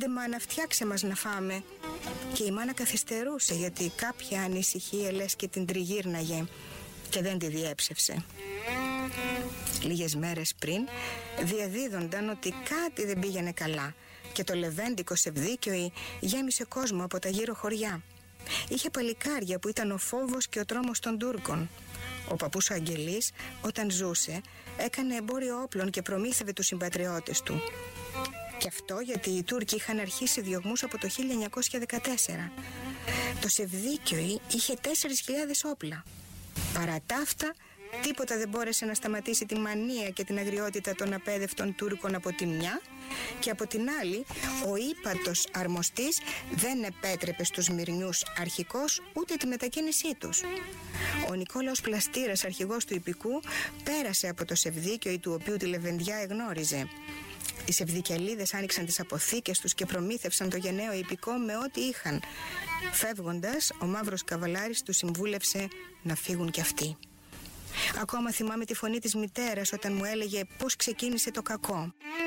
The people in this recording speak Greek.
«Άντε μάνα, φτιάξε μας να φάμε». Και η μάνα καθυστερούσε, γιατί κάποια ανησυχία λες και την τριγύρναγε, και δεν τη διέψευσε. Λίγες μέρες πριν διαδίδονταν ότι κάτι δεν πήγαινε καλά και το λεβέντικο Σεβδίκιοι γέμισε κόσμο από τα γύρω χωριά. Είχε παλικάρια που ήταν ο φόβος και ο τρόμος των Τούρκων. Ο παππούς ο Αγγελής, όταν ζούσε, έκανε εμπόριο όπλων και προμήθευε τους συμπατριώτες του. Και αυτό γιατί οι Τούρκοι είχαν αρχίσει διωγμούς από το 1914. Το Σεβδίκιοι είχε 4.000 όπλα. Παρά τα αυτά, τίποτα δεν μπόρεσε να σταματήσει τη μανία και την αγριότητα των απέδευτων Τούρκων από τη μια, και από την άλλη ο ύπατος αρμοστής δεν επέτρεπε στους Μυρνιούς αρχικώς ούτε τη μετακίνησή τους. Ο Νικόλαος Πλαστήρας, αρχηγός του Ιππικού, πέρασε από το Σεβδίκιο, του οποίου τη Λεβεντιά εγνώριζε. Οι Σεβδικιαλίδες άνοιξαν τις αποθήκες τους και προμήθευσαν το γενναίο Ιππικό με ό,τι είχαν. Φεύγοντας, ο Μαύρος Καβαλάρης τους συμβούλευσε να φύγουν κι αυτοί. Ακόμα θυμάμαι τη φωνή της μητέρας όταν μου έλεγε πώς ξεκίνησε το κακό.